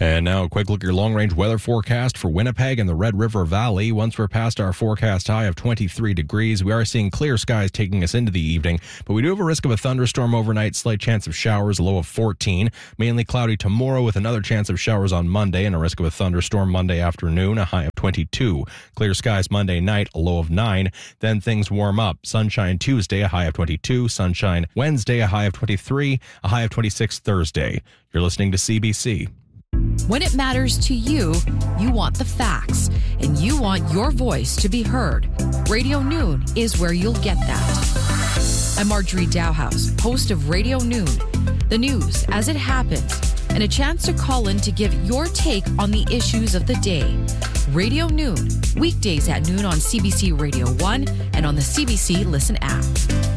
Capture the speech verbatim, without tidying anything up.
And now a quick look at your long-range weather forecast for Winnipeg and the Red River Valley. Once we're past our forecast high of twenty-three degrees, we are seeing clear skies taking us into the evening, but we do have a risk of a thunderstorm overnight, slight chance of showers, a low of fourteen. Mainly cloudy tomorrow with another chance of showers on Monday and a risk of a thunderstorm Monday afternoon, a high of twenty-two. Clear skies Monday night, a low of nine. Then things warm up. Sunshine Tuesday, a high of twenty-two. Sunshine Wednesday, a high of twenty-three. A high of twenty-six Thursday. You're listening to C B C. When it matters to you, you want the facts, and you want your voice to be heard. Radio Noon is where you'll get that. I'm Marjorie Dowhouse, host of Radio Noon, the news as it happens, and a chance to call in to give your take on the issues of the day. Radio Noon, weekdays at noon on C B C Radio one and on the C B C Listen app.